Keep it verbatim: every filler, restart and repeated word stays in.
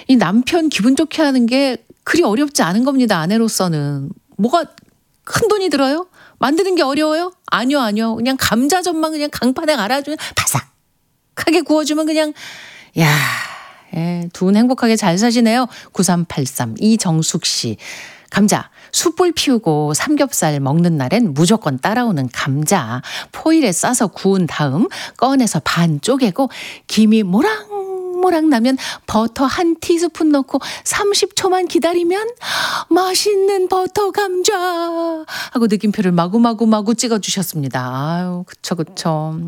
이 남편 기분 좋게 하는 게 그리 어렵지 않은 겁니다. 아내로서는. 뭐가 큰돈이 들어요? 만드는 게 어려워요? 아니요, 아니요. 그냥 감자전만 그냥 강판에 갈아주면 바삭하게 구워주면 그냥, 야, 예, 두 분 행복하게 잘 사시네요. 구삼팔삼 이정숙 씨. 감자, 숯불 피우고 삼겹살 먹는 날엔 무조건 따라오는 감자. 포일에 싸서 구운 다음 꺼내서 반 쪼개고 김이 모락모락 나면 버터 한 티스푼 넣고 삼십 초만 기다리면 맛있는 버터 감자 하고 느낌표를 마구마구마구 찍어주셨습니다. 아유, 그쵸, 그쵸.